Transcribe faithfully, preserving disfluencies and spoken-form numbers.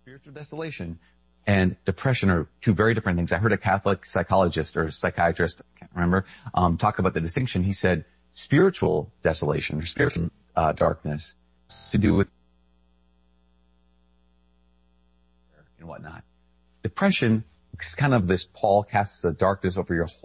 Spiritual desolation and depression are two very different things. I heard a Catholic psychologist or psychiatrist, I can't remember, um, talk about the distinction. He said spiritual desolation or spiritual uh, darkness has to do with and whatnot. Depression is kind of this pall casts a darkness over your whole